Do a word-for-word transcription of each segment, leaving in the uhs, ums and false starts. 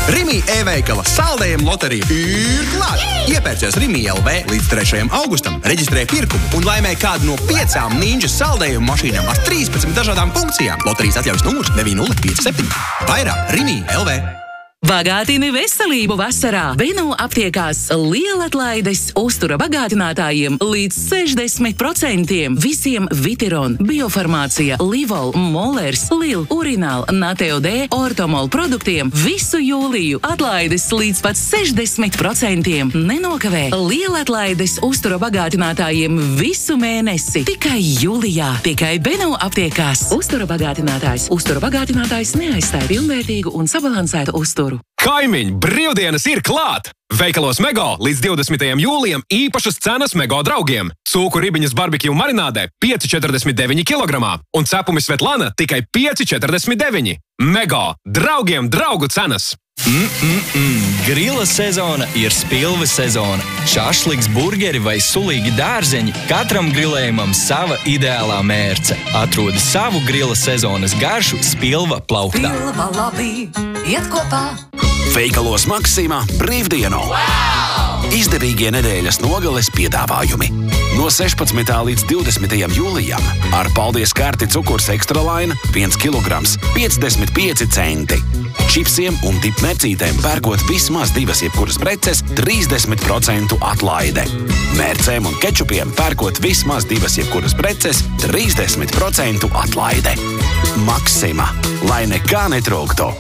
Rimi e-veikala saldējuma loterija ir klāt! Iepērcies Rimi L V līdz trešajam augustam, reģistrē pirkumu un laimē kādu no piecām Ninja saldējuma mašīnām ar trīspadsmit dažādām funkcijām. Loterijas atļaujas numurs deviņi nulle pieci septiņi. Vairāk Rimi L V. Bagātini veselību vasarā. Benu aptiekās lielatlaides uztura bagātinātājiem līdz sešdesmit procentiem. Visiem Vitiron, Biofarmācija, Livol, Molers, Lil, Urinal, Nateo D, Ortomol produktiem visu jūliju. Atlaides līdz pat sešdesmit procentiem. Nenokavē. Lielatlaides uztura bagātinātājiem visu mēnesi. Tikai jūlijā. Tikai Benu aptiekās. Uztura bagātinātājs. Uztura bagātinātājs neaizstāja pilnvērtīgu un sabalansētu uzturu. Kaimiņi, brīvdienas ir klāt! Veikalos Mego līdz divdesmitajam jūlijam īpašas cenas Mego draugiem. Cūku ribiņas barbekju marinādē pieci četrdesmit deviņi kilogramā un cepumi Svetlana tikai pieci četrdesmit deviņi. Mego, draugiem draugu cenas! Mm-mm-mm. Grila sezona ir spilve sezona. Šašliks, burgeri vai sulīgi dārzeņi, katram grilējumam sava ideālā mērce. Atrodi savu grila sezonas garšu spilva plauktā. Spilva labi, iet kopā. Veikalos Maksimā brīvdienu. Wow! Izdevīgie nedēļas nogales piedāvājumi. No sešpadsmitā līdz divdesmitajam jūlijam ar paldies kārti cukurs ekstra laina viens kilograms piecdesmit pieci centi. Čipsiem un tipmērcītēm pērkot vismaz divas jebkuras preces trīsdesmit procentu atlaide. Mērcēm un kečupiem pērkot vismaz divas jebkuras preces trīsdesmit procentu atlaide. Maksima, lai nekā netrūktu.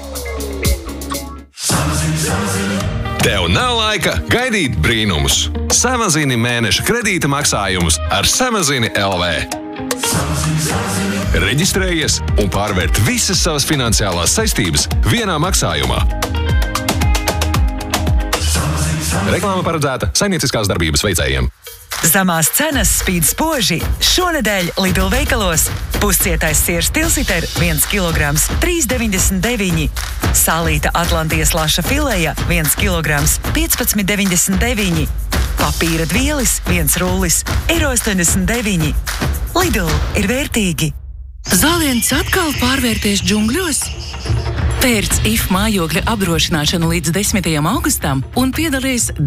Tev nav laika gaidīt brīnumus. Samazini mēneša kredīta maksājumus ar Samazini L V. Reģistrējies un pārvērt visas savas finansiālās saistības vienā maksājumā. Reklāma paredzēta saimnieciskās darbības veicējiem. Zamās cenas spīd spoži. Šonedēļ Lidl veikalos puscietais siers Tilsiter viens kilograms trīs deviņdesmit deviņi. Sālīta Atlantijas laša fileja viens kilograms piecpadsmit deviņdesmit deviņi. Papīra dvielis viens rullis eiro astoņdesmit deviņi. Lidl ir vērtīgi. Zāliens atkal pārvērties džungļos? Pērc I F mājokļa apdrošināšanu līdz desmitajam augustam un piedalies